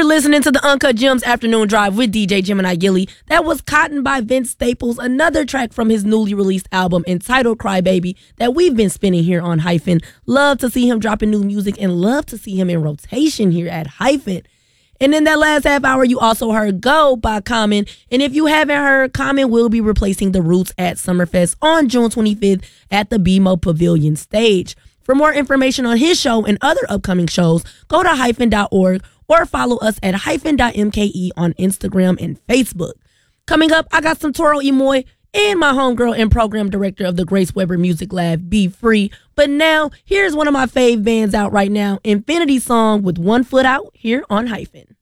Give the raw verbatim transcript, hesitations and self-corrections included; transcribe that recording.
listening to the Uncut Gems Afternoon Drive with D J Gemini Gilly. That was Cotton by Vince Staples, another track from his newly released album entitled Crybaby that we've been spinning here on Hyphen. Love to see him dropping new music and love to see him in rotation here at Hyphen. And in that last half hour, you also heard Go by Common. And if you haven't heard, Common will be replacing The Roots at Summerfest on June twenty-fifth at the B M O Pavilion stage. For more information on his show and other upcoming shows, go to hyphen dot org or follow us at hyphen dot M K E on Instagram and Facebook. Coming up, I got some Toro y Moi and my homegirl and program director of the Grace Weber Music Lab, Be Free. But now, here's one of my fave bands out right now, Infinity Song with One Foot Out here on Hyphen.